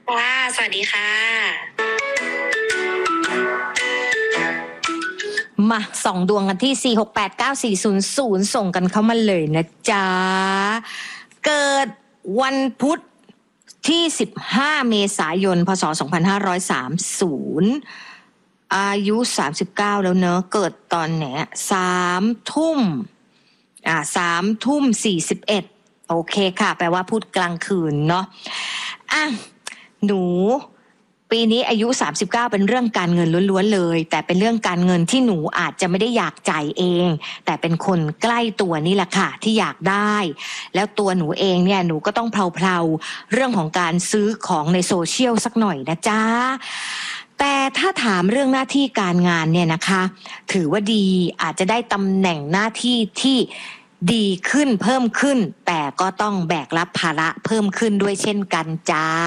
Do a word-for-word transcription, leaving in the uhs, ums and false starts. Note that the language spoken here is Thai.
ค่ะสวัสดีค่ะมาส่องดวงกันที่สี่ หก แปด เก้า สี่ ศูนย์ ศูนย์ส่งกันเข้ามาเลยนะจ๊ะเกิดวันพุธที่สิบห้าเมษายนพศสองพันห้าร้อยสามสิบอายุสามสิบเก้าแล้วเนอะเกิดตอนไหนสามทุ่มอ่าสามทุ่มสี่สิบเอ็ดโอเคค่ะแปลว่าพุธกลางคืนเนาะอ่ะหนูปีนี้อายุสามสิบเก้าเป็นเรื่องการเงินล้วนๆเลยแต่เป็นเรื่องการเงินที่หนูอาจจะไม่ได้อยากจ่ายเองแต่เป็นคนใกล้ตัวนี่แหละค่ะที่อยากได้แล้วตัวหนูเองเนี่ยหนูก็ต้องเพลาๆเรื่องของการซื้อของในโซเชียลสักหน่อยนะจ๊ะแต่ถ้าถามเรื่องหน้าที่การงานเนี่ยนะคะถือว่าดีอาจจะได้ตำแหน่งหน้าที่ที่ดีขึ้นเพิ่มขึ้นแต่ก็ต้องแบกรับภาระเพิ่มขึ้นด้วยเช่นกันจ้า